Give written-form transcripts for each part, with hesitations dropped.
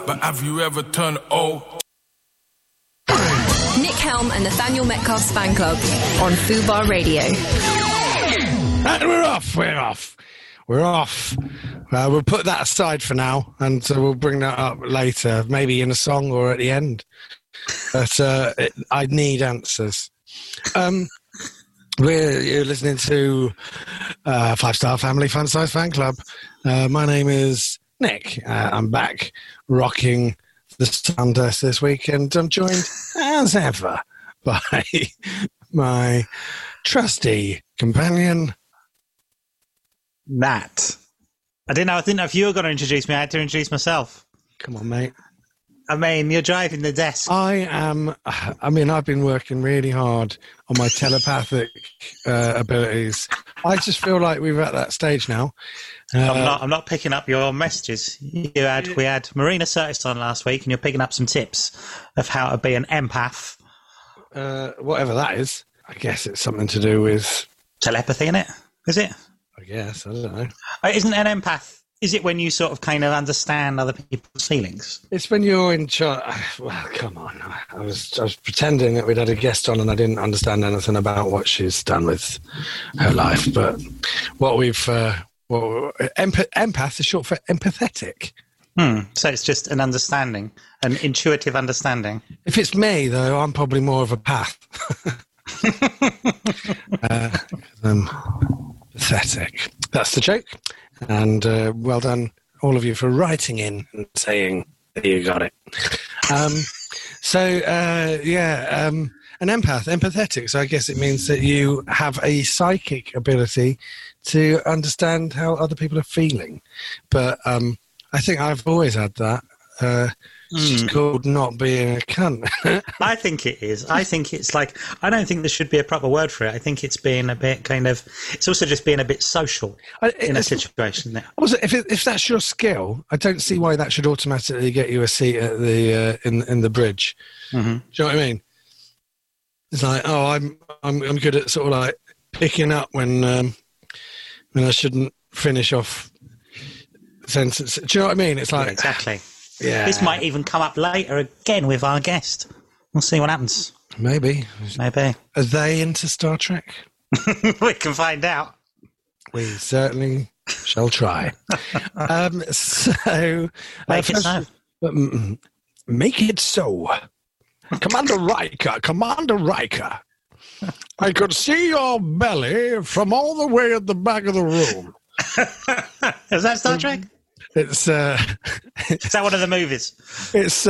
But have you ever turned old? Nick Helm and Nathaniel Metcalf's fan club on Fubar Radio. And we're off. We'll put that aside for now, and we'll bring that up later, maybe in a song or at the end. But I need answers. You're listening to Five Star Family Fun Size Fan Club. My name is Nick. I'm back rocking the sound desk this week, and I'm joined, as ever, by my trusty companion, Matt. I didn't know if you were going to introduce me. I had to introduce myself. Come on, mate. I mean, you're driving the desk. I've been working really hard on my telepathic abilities. I just feel like we're at that stage now. I'm not picking up your messages. We had Marina Curtis on last week, and you're picking up some tips of how to be an empath. Whatever that is. I guess it's something to do with telepathy, innit? Is it? I guess. I don't know. Isn't an empath? Is it when you sort of kind of understand other people's feelings? It's when you're in charge. Well, come on. I was pretending that we'd had a guest on and I didn't understand anything about what she's done with her life. But empath is short for empathetic. So it's just an understanding, an intuitive understanding. If it's me, though, I'm probably more of a path. I'm pathetic. That's the joke. And well done, all of you, for writing in and saying that you got it. An empath, empathetic. So I guess it means that you have a psychic ability to understand how other people are feeling. But I think I've always had that. It's just called not being a cunt. I think it is. I think it's like, I don't think there should be a proper word for it. I think it's being a bit it's also just being a bit social in a situation. Also, if that's your skill, I don't see why that should automatically get you a seat at the in the bridge. Mm-hmm. Do you know what I mean? It's like, I'm good at sort of like picking up when I shouldn't finish off sentences. Do you know what I mean? It's like, yeah, exactly. Yeah. This might even come up later again with our guest. We'll see what happens. Maybe. Are they into Star Trek? We can find out. We certainly shall try. Make it so. Make it so. Commander Riker. I could see your belly from all the way at the back of the room. Is that Star Trek? It's is that one of the movies? It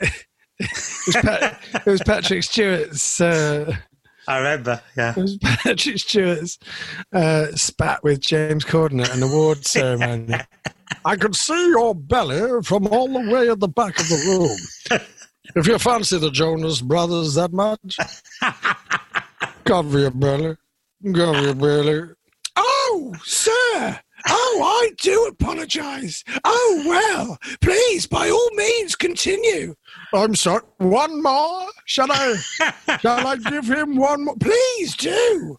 was Patrick Stewart's. I remember. Yeah, it was Patrick Stewart's spat with James Corden at an award ceremony. I could see your belly from all the way at the back of the room. If you fancy the Jonas Brothers that much, cover your belly. Oh, sir. Oh, I do apologise. Oh, well, please, by all means, continue. I'm sorry. One more? Shall I give him one more? Please do.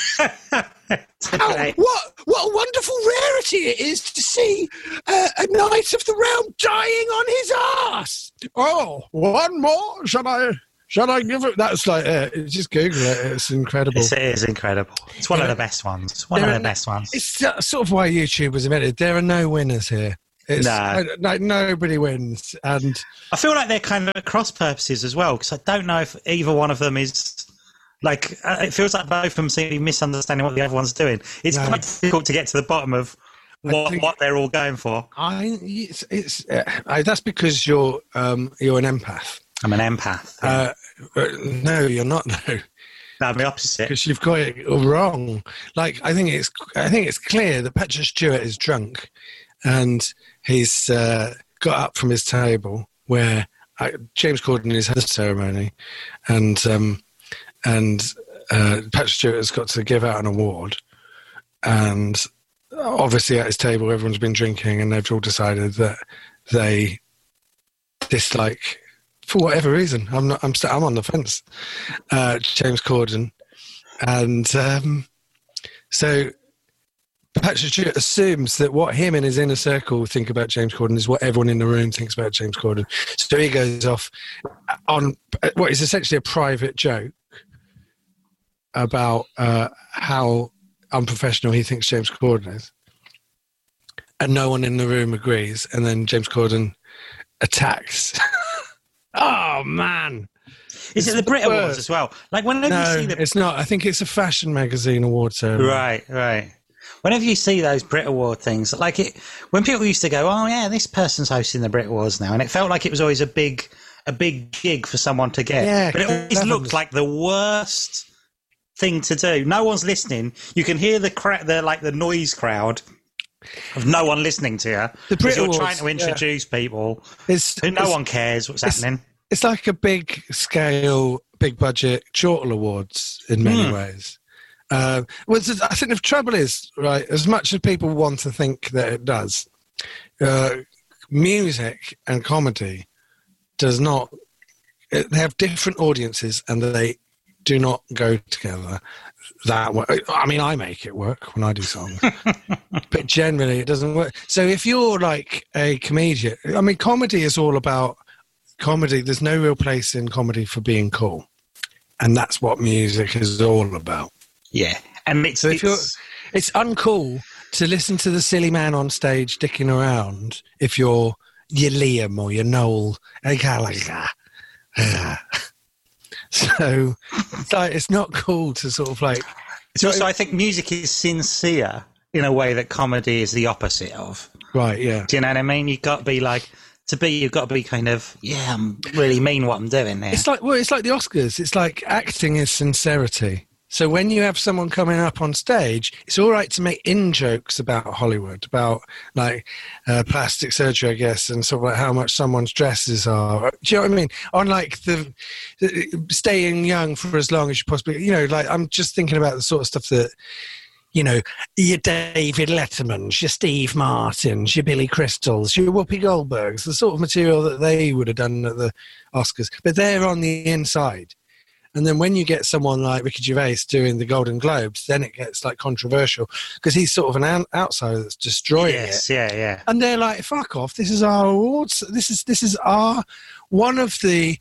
Oh, what a wonderful rarity it is to see a knight of the realm dying on his arse. Oh, one more? Shall I give it? That's like it. Just Google it. It's incredible. It is incredible. It's one of the best ones. It's sort of why YouTube was invented. There are no winners here. Like nobody wins. And I feel like they're kind of at cross purposes as well, because I don't know if either one of them is like. It feels like both of them seem to be misunderstanding what the other one's doing. It's quite difficult to get to the bottom of what they're all going for. That's because you're an empath. I'm an empath. Yeah. No, you're not, though. No, I'm the opposite. Because you've got it wrong. Like, I think it's clear that Patrick Stewart is drunk, and he's got up from his table where James Corden is at the ceremony, and Patrick Stewart has got to give out an award, and obviously at his table everyone's been drinking, and they've all decided that they dislike, for whatever reason, I'm on the fence, James Corden, and so Patrick Stewart assumes that what him and his inner circle think about James Corden is what everyone in the room thinks about James Corden. So he goes off on what is essentially a private joke about how unprofessional he thinks James Corden is. And no one in the room agrees. And then James Corden attacks. Oh, man. Is it the Brit Awards as well? Like, whenever you see it's not. I think it's a fashion magazine award ceremony. Right. Whenever you see those Brit Award things, like when people used to go, oh yeah, this person's hosting the Brit Awards now, and it felt like it was always a big gig for someone to get. Yeah, but it always looked like the worst thing to do. No one's listening. You can hear the noise crowd of no one listening to you. The Brit you're Awards, trying to introduce people. No one cares what's happening. It's like a big scale, big budget Chortle Awards in many ways. I think the trouble is, right, as much as people want to think that it does, music and comedy does not, they have different audiences and they do not go together that way. I mean, I make it work when I do songs, but generally it doesn't work. So if you're like a comedian, I mean, comedy is all about comedy. There's no real place in comedy for being cool. And that's what music is all about. Yeah, and it's uncool to listen to the silly man on stage dicking around if you're Liam or you're Noel Gallagher. So it's not cool to sort of like. It's also, I think music is sincere in a way that comedy is the opposite of. Right. Yeah. Do you know what I mean? You've got to be like. You've got to be kind of, I really mean what I'm doing here. It's like the Oscars. It's like acting is sincerity. So when you have someone coming up on stage, it's all right to make in-jokes about Hollywood, about like plastic surgery, I guess, and sort of like how much someone's dresses are. Do you know what I mean? On like the staying young for as long as you possibly, like I'm just thinking about the sort of stuff that, your David Lettermans, your Steve Martins, your Billy Crystals, your Whoopi Goldbergs, the sort of material that they would have done at the Oscars. But they're on the inside. And then when you get someone like Ricky Gervais doing the Golden Globes, then it gets like controversial because he's sort of an outsider that's destroying it. Yeah. And they're like, "Fuck off! This is our awards. This is our one of the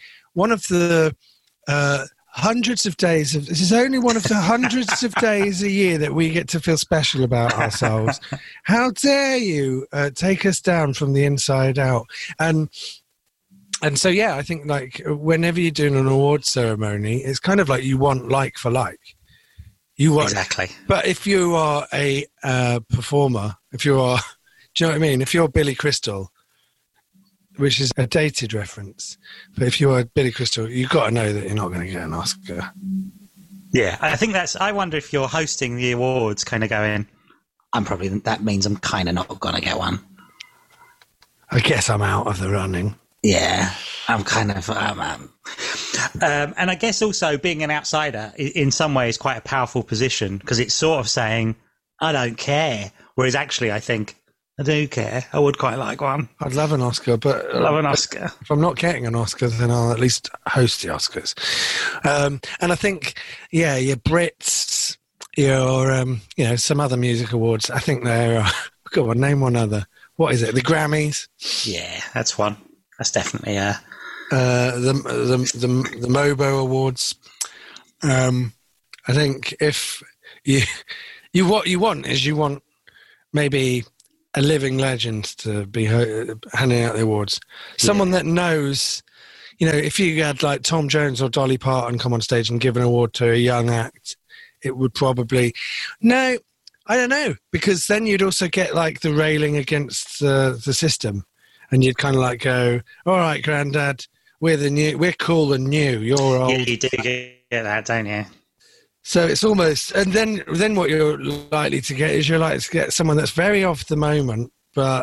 hundreds of days of. This is only one of the hundreds of days a year that we get to feel special about ourselves. How dare you take us down from the inside out?" And so, yeah, I think, like, whenever you're doing an award ceremony, it's kind of like you want like for like. Exactly. But if you are a performer, do you know what I mean? If you're Billy Crystal, which is a dated reference, but if you are Billy Crystal, you've got to know that you're not going to get an Oscar. Yeah, I think I wonder if you're hosting the awards kind of going, that means I'm kind of not going to get one. I guess I'm out of the running. Yeah, I'm kind of... and I guess also being an outsider in some ways quite a powerful position because it's sort of saying, I don't care. Whereas actually I think, I do care. I would quite like one. I'd love an Oscar, but... If I'm not getting an Oscar, then I'll at least host the Oscars. And I think, your Brits, your, some other music awards, I think they're... Go on, name one other. What is it? The Grammys? Yeah, that's one. That's definitely the Mobo Awards. I think if what you want maybe a living legend to be handing out the awards. Someone that knows, if you had like Tom Jones or Dolly Parton come on stage and give an award to a young act, it would probably I don't know, because then you'd also get like the railing against the system. And you'd kind of like go, all right, Grandad, we're cool and new. You're old. Yeah, you do get that, don't you? So it's almost, and then what you're likely to get is you're likely to get someone that's very of the moment, but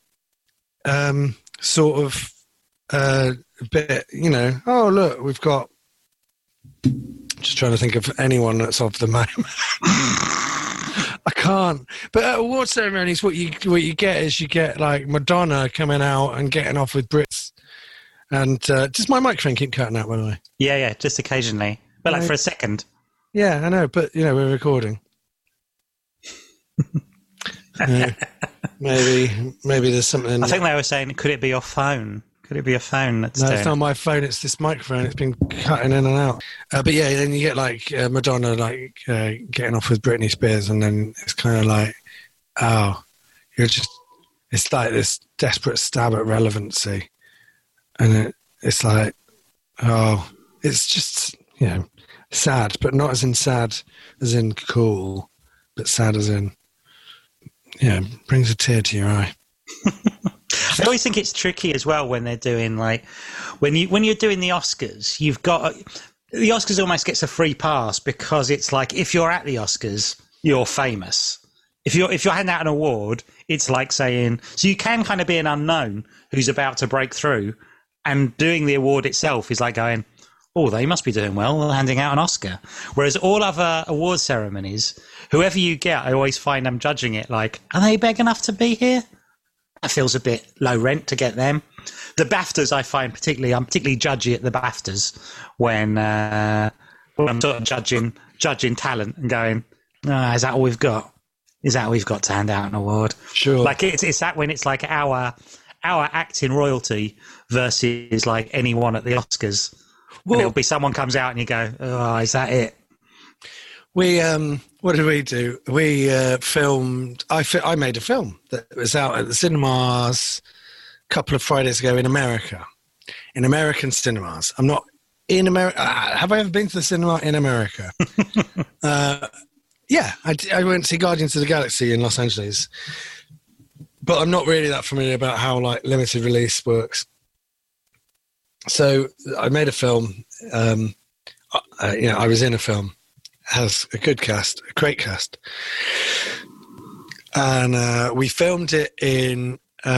sort of a bit, oh look, we've got. Just trying to think of anyone that's of the moment. I can't. But at award ceremonies, what you get is you get like Madonna coming out and getting off with Brits. And does my microphone keep cutting out, by the way? Yeah, just occasionally. But like for a second. Yeah, I know, but we're recording. Maybe there's something. I think they were saying, could it be your phone? Could it be a phone? That's no, it's not my phone. It's this microphone. It's been cutting in and out. But yeah, then you get like Madonna like getting off with Britney Spears, and then it's kind of like, oh, it's like this desperate stab at relevancy, and it's like, oh, it's just sad, but not as in sad as in cool, but sad as in brings a tear to your eye. I always think it's tricky as well when they're doing like when you're doing the Oscars, you've got the Oscars almost gets a free pass because it's like if you're at the Oscars, you're famous. If you're handing out an award, it's like saying so you can kind of be an unknown who's about to break through, and doing the award itself is like going, oh, they must be doing well, they're handing out an Oscar. Whereas all other award ceremonies, whoever you get, I always find I'm judging it like, are they big enough to be here? That feels a bit low rent to get them. The BAFTAs, I find I'm particularly judgy at the BAFTAs when I'm sort of judging talent and going, oh, is that all we've got? Is that all we've got to hand out an award? Sure. Like it's that when it's like our acting royalty versus like anyone at the Oscars. Well, it'll be someone comes out and you go, oh, is that it? We what did we do? We filmed. I made a film that was out at the cinemas a couple of Fridays ago in America, in American cinemas. I'm not in America. Have I ever been to the cinema in America? Yeah, I went to see Guardians of the Galaxy in Los Angeles, but I'm not really that familiar about how like limited release works. So I made a film. I was in a film. Has a good cast, a great cast, and we filmed it in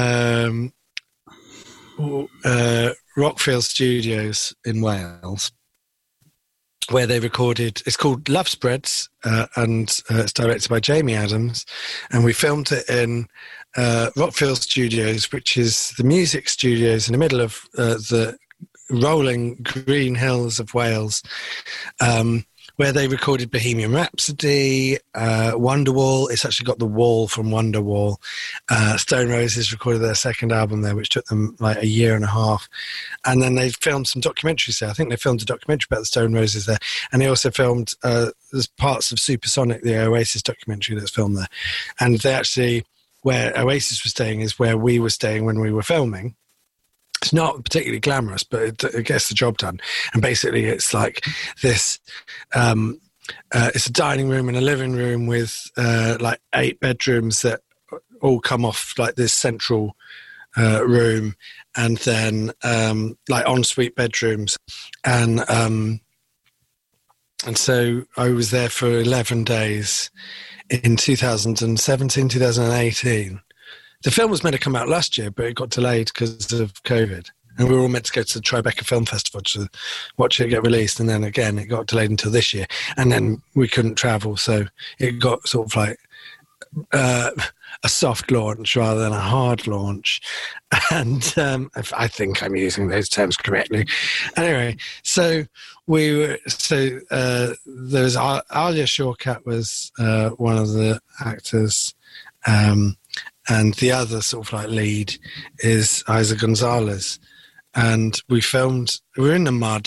Rockfield Studios in Wales, where they recorded. It's called Love Spreads, and it's directed by Jamie Adams, and we filmed it in Rockfield Studios, which is the music studios in the middle of the rolling green hills of Wales. Where they recorded Bohemian Rhapsody, Wonderwall. It's actually got the wall from Wonderwall. Stone Roses recorded their second album there, which took them like a year and a half. And then they filmed some documentaries there. I think they filmed a documentary about the Stone Roses there. And they also filmed there's parts of Supersonic, the Oasis documentary that's filmed there. And they actually, where Oasis was staying is where we were staying when we were filming. It's not particularly glamorous, but it gets the job done. And basically it's like this, it's a dining room and a living room with like 8 bedrooms that all come off like this central room, and then like ensuite bedrooms. And so I was there for 11 days in 2017, 2018. The film was meant to come out last year, but it got delayed because of COVID. And we were all meant to go to the Tribeca Film Festival to watch it get released. And then again, it got delayed until this year. And then we couldn't travel. So it got sort of like a soft launch rather than a hard launch. And I think I'm using those terms correctly. Anyway, so there was Alia Shawkat was one of the actors. And the other sort of like lead is Isa Gonzalez. And we were in the mud,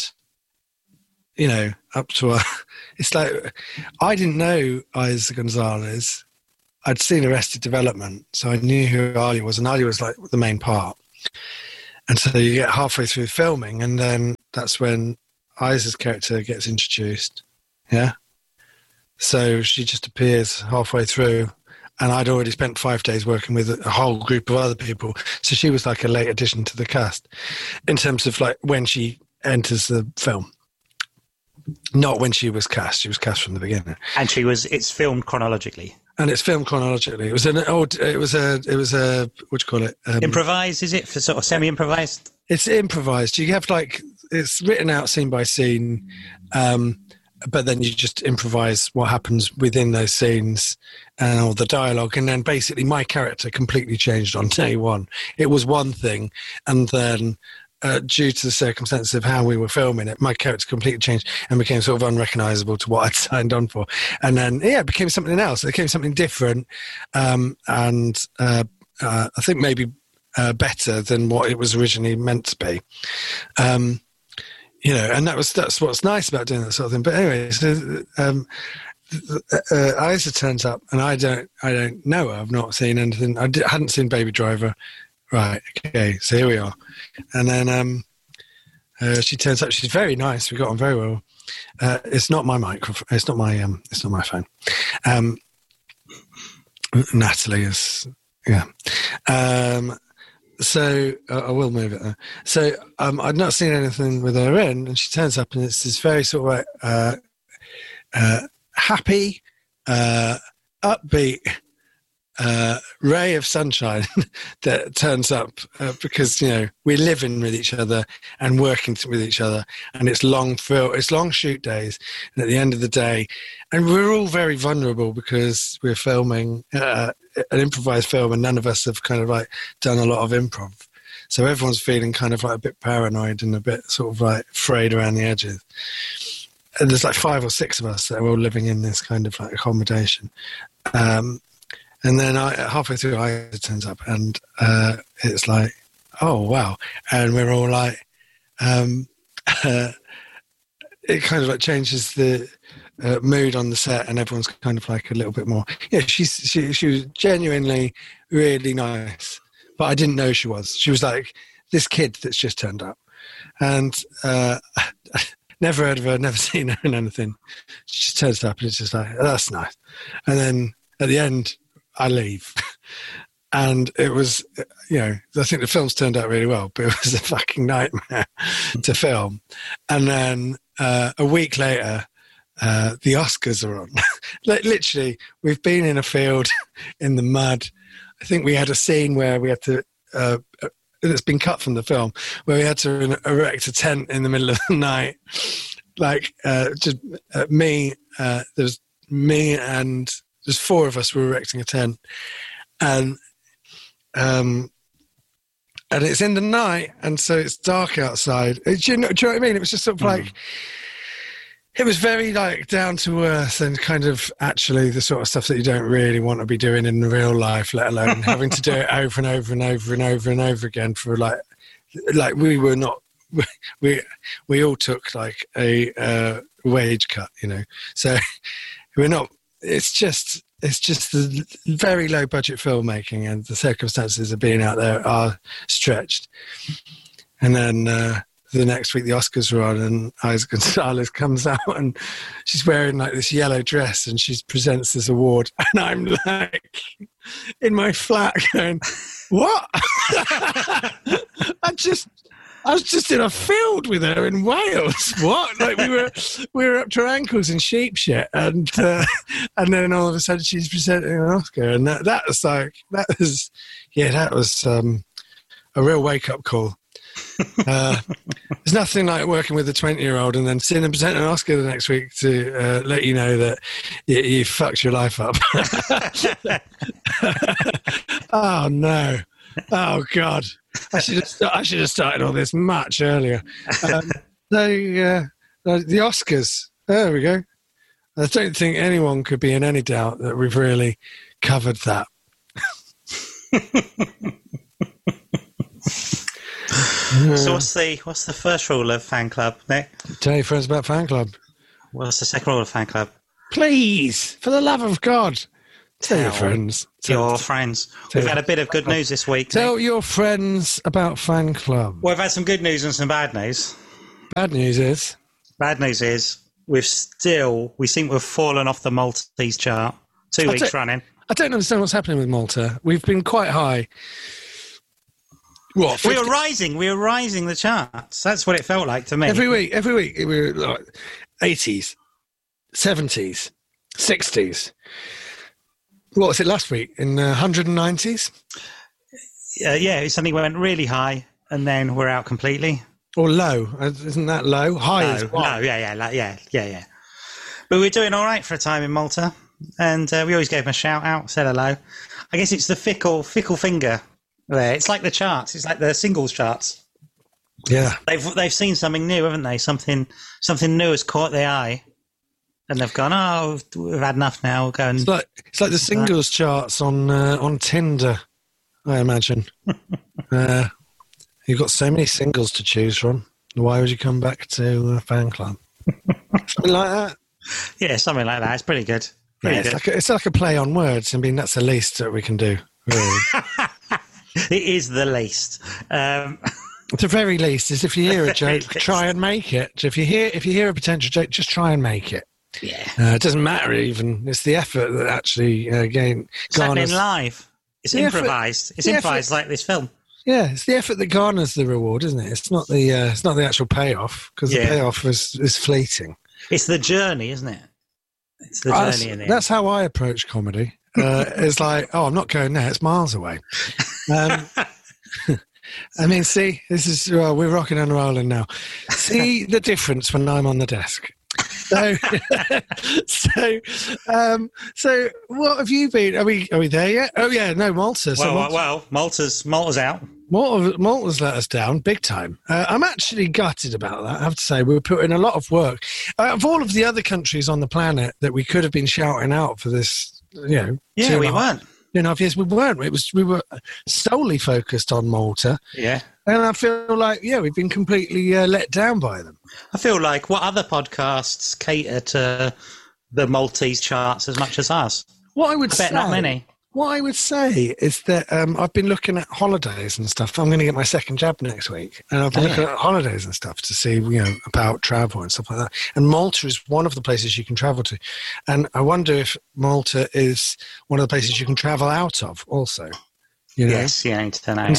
up to it's like, I didn't know Isa Gonzalez. I'd seen Arrested Development, so I knew who Alia was, and Alia was like the main part. And so you get halfway through filming, and then that's when Isa's character gets introduced. Yeah. So she just appears halfway through. And I'd already spent 5 days working with a whole group of other people. So she was like a late addition to the cast in terms of like when she enters the film. Not when she was cast. She was cast from the beginning. And it's filmed chronologically. And it's filmed chronologically. It was a what do you call it? Improvised, is it? For sort of semi-improvised? It's improvised. You have like, it's written out scene by scene. But then you just improvise what happens within those scenes and all the dialogue. And then basically my character completely changed on day one. It was one thing. And then due to the circumstances of how we were filming it, my character completely changed and became sort of unrecognisable to what I'd signed on for. And then, it became something else. It became something different, and I think maybe better than what it was originally meant to be. And that's what's nice about doing that sort of thing. But anyway, so Isa turns up, and I don't know her. I've not seen anything. I hadn't seen Baby Driver. Right, okay, so here we are. And then she turns up. She's very nice. We got on very well. It's not my microphone. It's not my phone. Natalie is, yeah. So I will move it there. So I'd not seen anything with her in, and she turns up, and it's this very sort of happy, upbeat ray of sunshine that turns up because we're living with each other and working with each other, and it's long shoot days, and at the end of the day, and we're all very vulnerable because we're filming an improvised film, and none of us have kind of like done a lot of improv, so everyone's feeling kind of like a bit paranoid and a bit sort of like frayed around the edges. And there's like 5 or 6 of us that are all living in this kind of like accommodation. And then halfway through, Isa turns up, and it's like, oh, wow. And we're all like, it kind of like changes the mood on the set, and everyone's kind of like a little bit more. Yeah, she was genuinely really nice, but I didn't know she was. She was like this kid that's just turned up. And never heard of her, never seen her in anything. She just turns up, and it's just like, oh, that's nice. And then at the end, I leave. And it was, I think the film's turned out really well, but it was a fucking nightmare to film. And then a week later, the Oscars are on. Like, literally, we've been in a field in the mud. I think we had a scene where we had to, it's been cut from the film, where we had to erect a tent in the middle of the night. Like, just me, there's me and there's 4 of us were erecting a tent. And it's in the night, and so it's dark outside. Do you know what I mean? It was just sort of like, it was very like down to earth, and kind of actually the sort of stuff that you don't really want to be doing in real life, let alone having to do it over and over and over and over and over again for like we were not, we all took like a wage cut, so we're not. It's just the very low budget filmmaking, and the circumstances of being out there are stretched. And then the next week the Oscars were on, and Isa Gonzalez comes out, and she's wearing like this yellow dress, and she presents this award, and I'm like in my flat going, what? I was just in a field with her in Wales. What? Like we were up to our ankles in sheep shit, and then all of a sudden she's presenting an Oscar, and that was a real wake up call. There's nothing like working with a 20-year-old and then seeing them present an Oscar the next week to let you know that you fucked your life up. Oh no! Oh God! I should have started all this much earlier. The Oscars. There we go. I don't think anyone could be in any doubt that we've really covered that. So what's the first rule of Fan Club, Nick? Tell your friends about Fan Club. What's the second rule of Fan Club? Please, for the love of God, tell your friends. Your friends. We've had a bit of good news this week. Tell your friends about Fan Club. Well, we've had some good news and some bad news. Bad news is we seem to have fallen off the Maltese chart 2 weeks running. I don't understand what's happening with Malta. We've been quite high. What? We were rising the charts. That's what it felt like to me. Every week we were like 80s, 70s, 60s. What was it last week? In 190s? Yeah, it suddenly went really high, and then we're out completely. Or low? Isn't that low? High is what? Low, yeah. But we're doing all right for a time in Malta, and we always gave them a shout out, said hello. I guess it's the fickle finger there. It's like the charts. It's like the singles charts. Yeah. They've seen something new, haven't they? Something new has caught their eye, and they've gone, "Oh, we've had enough now. We'll go and." It's like the singles charts on Tinder, I imagine. You've got so many singles to choose from. Why would you come back to a fan club? Something like that. Yeah, something like that. It's pretty good. It's like a play on words. I mean, that's the least that we can do. Really. It is the least. The very least is if you hear a joke, try and make it. If you hear a potential joke, just try and make it. Yeah. It doesn't matter even. It's the effort that actually It's happening live. It's improvised. It's improvised like this film. Yeah, it's the effort that garners the reward, isn't it? It's not the actual payoff, because the payoff is fleeting. It's the journey, isn't it? It's the journey in it. That's how I approach comedy. It's like, I'm not going there. It's miles away. I mean, see, this is we're rocking and rolling now. See the difference when I'm on the desk. So what have you been? Are we there yet? Oh yeah, no, Malta. Malta's out. Malta's let us down big time. I'm actually gutted about that. I have to say, we were putting a lot of work of all of the other countries on the planet that we could have been shouting out for this. We weren't. 2.5 years, we weren't. We were solely focused on Malta. Yeah. And I feel like, we've been completely let down by them. I feel like what other podcasts cater to the Maltese charts as much as us? What I would say, not many. What I would say is that I've been looking at holidays and stuff. I'm going to get my second jab next week, and I've been looking at holidays and stuff to see, about travel and stuff like that. And Malta is one of the places you can travel to, and I wonder if Malta is one of the places you can travel out of also. Yes, yeah, I need to know. And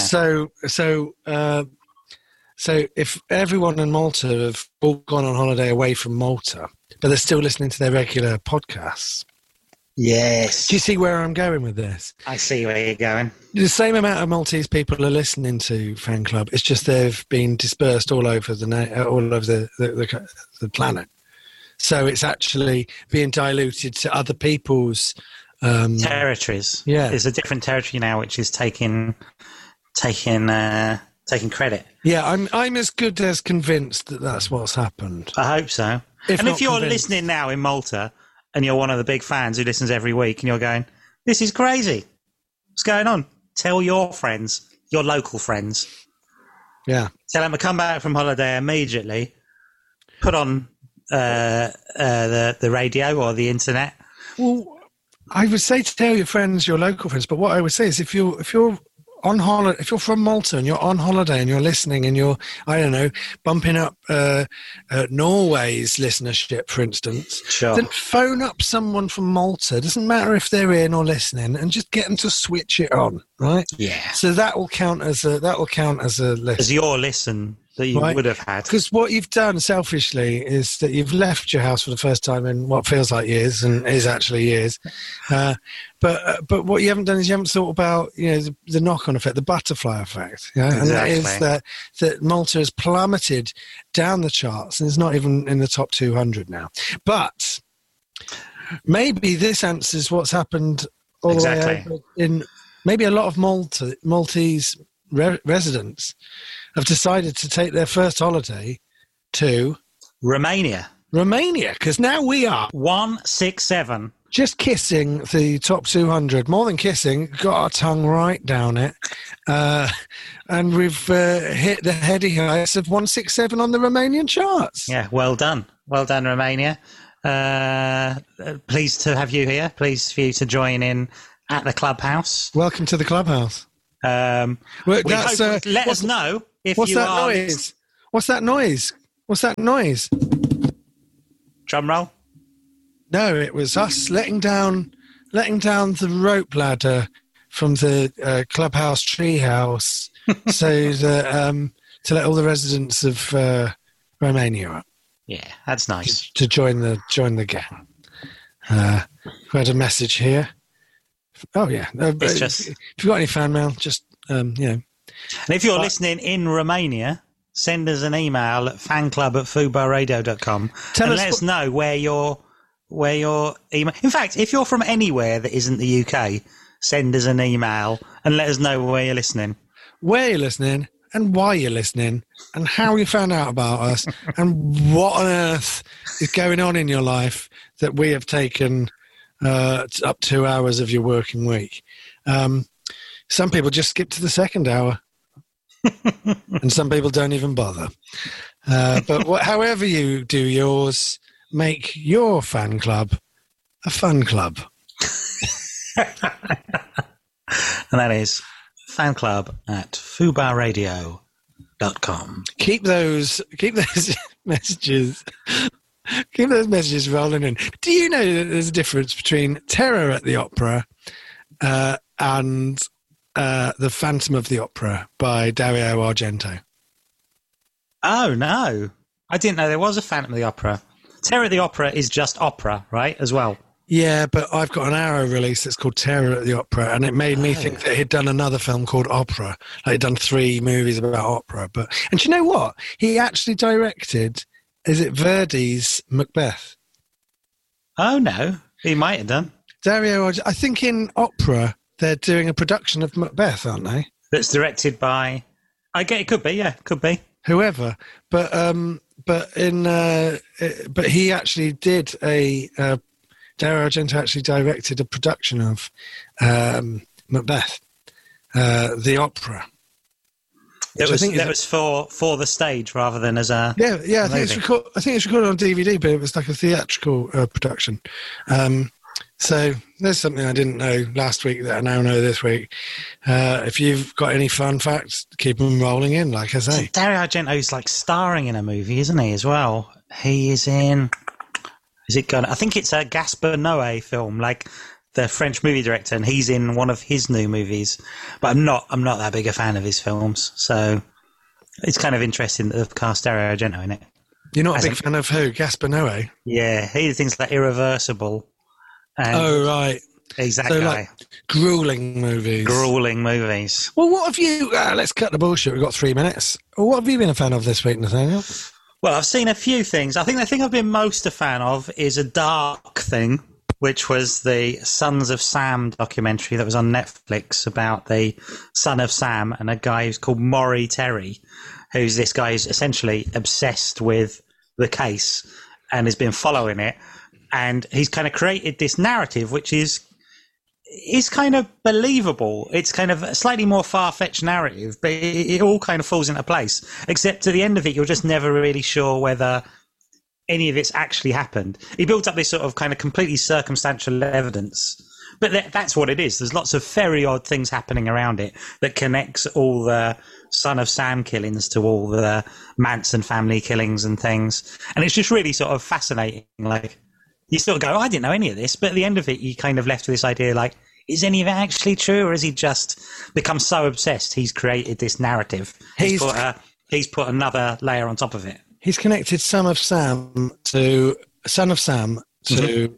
so if everyone in Malta have all gone on holiday away from Malta, but they're still listening to their regular podcasts. Yes. Do you see where I'm going with this? I see where you're going. The same amount of Maltese people are listening to Fan Club. It's just they've been dispersed all over the planet. So it's actually being diluted to other people's territories. Yeah, there's a different territory now which is taking credit. Yeah, I'm as good as convinced that that's what's happened. I hope so. If you're listening now in Malta, and you're one of the big fans who listens every week, and you're going, this is crazy. What's going on? Tell your friends, your local friends. Yeah. Tell them to come back from holiday immediately, put on the radio or the internet. Well, I would say to tell your friends, your local friends, but what I would say is if you're on holiday, if you're from Malta and you're on holiday and you're listening and you're, I don't know, bumping up Norway's listenership, for instance, then phone up someone from Malta. It doesn't matter if they're in or listening, and just get them to switch it on, right? Yeah. So that will count as a listen. As your listen that you would have had. Because what you've done selfishly is that you've left your house for the first time in what feels like years and is actually years. But what you haven't done is you haven't thought about the knock-on effect, the butterfly effect. Exactly. And that is that Malta has plummeted down the charts and is not even in the top 200 now. But maybe this answers what's happened all the way over in maybe a lot of Maltese residents have decided to take their first holiday to Romania, because now we are 167. Just kissing the top 200, more than kissing, got our tongue right down it, and we've hit the heady heights of 167 on the Romanian charts. Yeah, well done, Romania. Pleased to have you here. Pleased for you to join in at the clubhouse. Welcome to the clubhouse. Let us know if what's you that are. Noise? What's that noise? What's that noise? Drum roll. No, it was us letting down the rope ladder from the clubhouse treehouse, so that to let all the residents of Romania up. Yeah, that's nice to join the gang. We had a message here. Oh yeah, it's just if you've got any fan mail, just And if you're listening in Romania, send us an email at fanclub@fubarradio.com and let us know where your email. In fact, if you're from anywhere that isn't the UK, send us an email and let us know where you're listening. and why you're listening and how you found out about us and what on earth is going on in your life that we have taken up 2 hours of your working week. Some people just skip to the second hour and some people don't even bother. But however you do yours, make your fan club a fun club. And that is fan club at fubarradio.com. Keep those messages. Keep those messages rolling in. Do you know that there's a difference between Terror at the Opera and The Phantom of the Opera by Dario Argento? Oh, no. I didn't know there was a Phantom of the Opera. Terror at the Opera is just opera, right, as well? Yeah, but I've got an Arrow release that's called Terror at the Opera, and it made me think that he'd done another film called Opera. Like he'd done 3 movies about opera. And do you know what? He actually directed, is it Verdi's Macbeth? Oh, no. He might have done. Dario, I think in opera, they're doing a production of Macbeth, aren't they? That's directed by... it could be, yeah, could be. Whoever. But he actually did Dario Argento actually directed a production of Macbeth, the opera. That was for the stage rather than as a I think it's recorded on DVD, but it was like a theatrical production. So there's something I didn't know last week that I now know this week. If you've got any fun facts, keep them rolling in, like I say. Dario Argento's like starring in a movie, isn't he, as well? He is in... I think it's a Gaspar Noé film, like the French movie director, and he's in one of his new movies. But I'm not that big a fan of his films, so it's kind of interesting that they've cast Dario Argento in it. You're not a big fan of who? Gaspar Noé? Yeah, he did things like Irreversible. Right. He's that so guy. Like grueling movies. Well, what have you... let's cut the bullshit. We've got 3 minutes. What have you been a fan of this week, Nathaniel? Well, I've seen a few things. I think the thing I've been most a fan of is a dark thing, which was the Sons of Sam documentary that was on Netflix about the son of Sam and a guy who's called Maury Terry, who's this guy who's essentially obsessed with the case and has been following it. And he's kind of created this narrative, which is kind of believable. It's kind of a slightly more far-fetched narrative, but it all kind of falls into place. Except to the end of it, you're just never really sure whether any of it's actually happened. He built up this sort of kind of completely circumstantial evidence. But that's what it is. There's lots of very odd things happening around it that connects all the Son of Sam killings to all the Manson family killings and things. And it's just really sort of fascinating. Like, you sort of go, I didn't know any of this. But at the end of it, you kind of left with this idea like, is any of it actually true? Or has he just become so obsessed he's created this narrative? He's put another layer on top of it. He's connected Son of Sam to the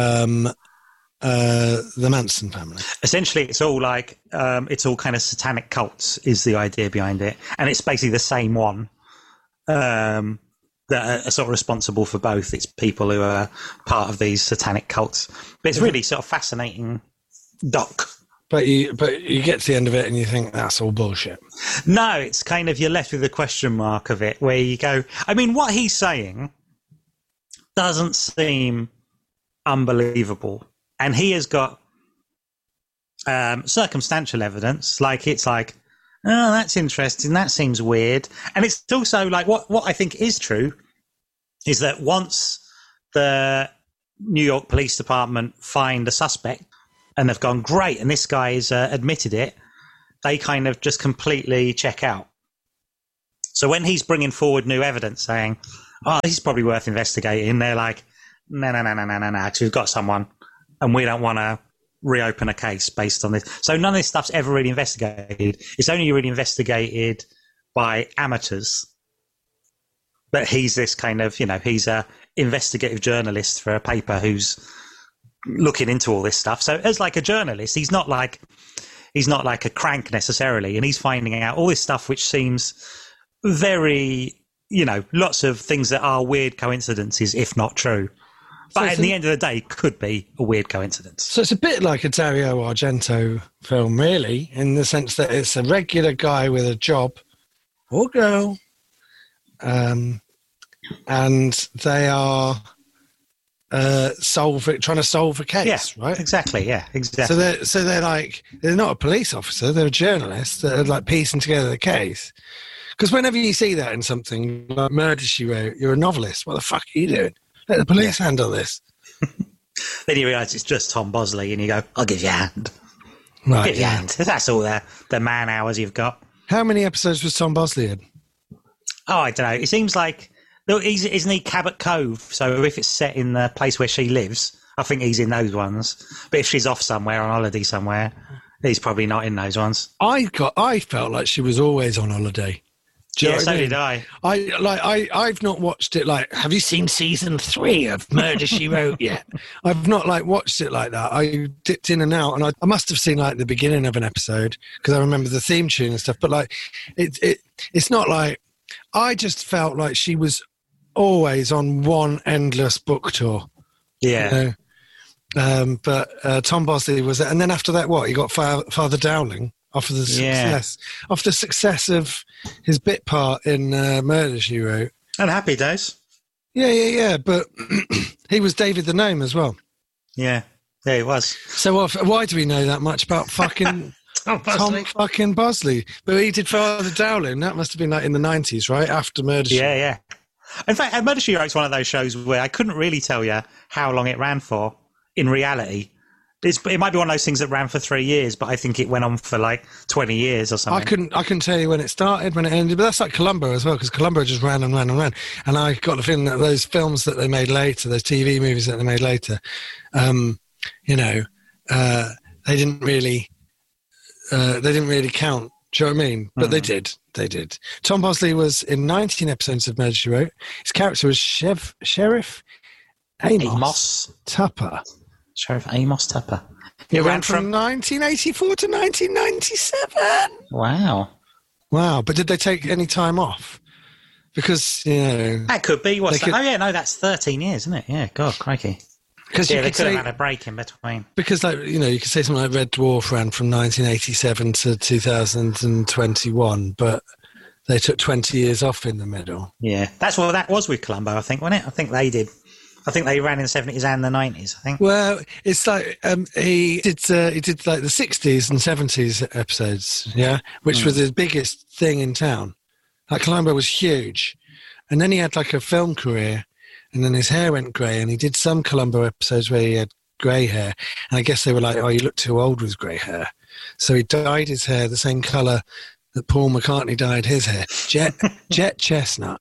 Manson family. Essentially, it's all like it's all kind of satanic cults is the idea behind it, and it's basically the same one that are sort of responsible for both. It's people who are part of these satanic cults, but it's really sort of fascinating doc. But you get to the end of it and you think that's all bullshit. No, it's kind of you're left with the question mark of it, where you go, I mean, what he's saying doesn't seem unbelievable. And he has got circumstantial evidence. Like, it's like, oh, that's interesting. That seems weird. And it's also like what I think is true is that once the New York Police Department find a suspect and they've gone, great, and this guy's admitted it, they kind of just completely check out. So when he's bringing forward new evidence saying, oh, this is probably worth investigating, they're like, no, because we've got someone and we don't want to reopen a case based on this. So none of this stuff's ever really investigated. It's only really investigated by amateurs. But he's this kind of, he's a investigative journalist for a paper who's looking into all this stuff. So as like a journalist, he's not like a crank necessarily, and he's finding out all this stuff which seems very, lots of things that are weird coincidences, if not true. But at the end of the day, could be a weird coincidence. So it's a bit like a Dario Argento film, really, in the sense that it's a regular guy with a job or girl, and they are trying to solve a case, right? Exactly. Yeah, exactly. So they're not a police officer; they're a journalist that are like piecing together the case. Because whenever you see that in something like Murder, She Wrote, you're a novelist. What the fuck are you doing? Let the police handle this. Then you realise it's just Tom Bosley, and you go, "I'll give you a hand." Right, give you a hand. That's all the man hours you've got. How many episodes was Tom Bosley in? Oh, I don't know. It seems like isn't he Cabot Cove? So if it's set in the place where she lives, I think he's in those ones. But if she's off somewhere on holiday somewhere, he's probably not in those ones. I felt like she was always on holiday. Yeah, so did I. I've not watched it. Like, have you seen season 3 of Murder, She Wrote yet? I've not watched it like that. I dipped in and out, and I must have seen the beginning of an episode because I remember the theme tune and stuff. But it's not like I just felt like she was always on one endless book tour. Yeah. But Tom Bosley was, and then after that, what he got Father Dowling. After the success of his bit part in Murder, She Wrote. And Happy Days. Yeah. But he was David the Gnome as well. Yeah, he was. So why do we know that much about fucking Tom fucking Bosley? But he did Father Dowling. That must have been in the 90s, right? After Murder, She Wrote. Yeah. In fact, Murder, She Wrote is one of those shows where I couldn't really tell you how long it ran for in reality. It might be one of those things that ran for 3 years, but I think it went on for 20 years or something. I couldn't tell you when it started, when it ended, but that's like Columbo as well, because Columbo just ran and ran and ran. And I got the feeling that those films that they made later, those TV movies that they made later, they didn't really count. Do you know what I mean? But they did. Tom Bosley was in 19 episodes of Murder, She Wrote. His character was Sheriff Amos Tupper. Sheriff Amos Tupper. It ran from 1984 to 1997. Wow. But did they take any time off? Because, that could be. That's 13 years, isn't it? Yeah, God, crikey. Because they could have had a break in between. Because, you could say something like Red Dwarf ran from 1987 to 2021, but they took 20 years off in the middle. Yeah, that's what that was with Columbo, I think, wasn't it? I think they did. I think they ran in the 70s and the 90s, I think. Well, it's he did the 60s and 70s episodes, yeah, which was the biggest thing in town. Columbo was huge. And then he had a film career, and then his hair went grey, and he did some Columbo episodes where he had grey hair. And I guess they were like, oh, you look too old with grey hair. So he dyed his hair the same colour that Paul McCartney dyed his hair, jet chestnut.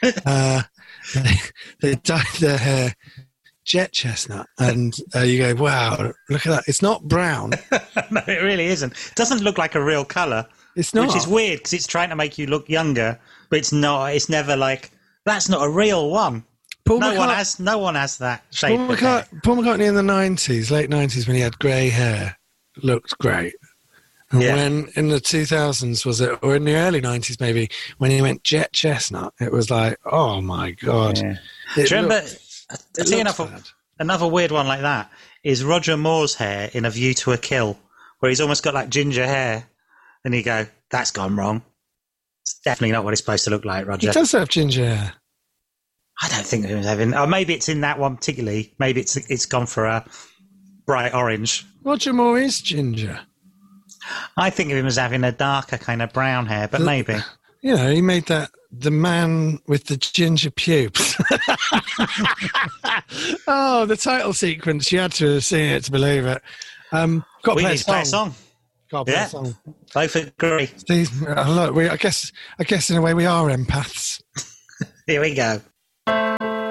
They dyed their hair jet chestnut, and you go, wow, look at that. It's not brown. No, it really isn't. It doesn't look like a real colour. It's not. Which is weird, because it's trying to make you look younger, but it's not. It's never that's not a real one. No one has that shape. Paul McCartney in the 90s, late 90s, when he had grey hair, looked great. And when in the 2000s, was it, or in the early 90s maybe, when he went jet chestnut, it was like, oh my God. Yeah. Do you remember, another weird one like that is Roger Moore's hair in A View to a Kill, where he's almost got ginger hair, and you go, that's gone wrong. It's definitely not what it's supposed to look like, Roger. He does have ginger hair. I don't think he was having, or maybe it's in that one particularly, maybe it's gone for a bright orange. Roger Moore is ginger. I think of him as having a darker kind of brown hair, but maybe. He made that the man with the ginger pubes. Oh, the title sequence. You had to have seen it to believe it. Got to play a song. Got to play a song. Both agree. Look, I guess in a way we are empaths. Here we go.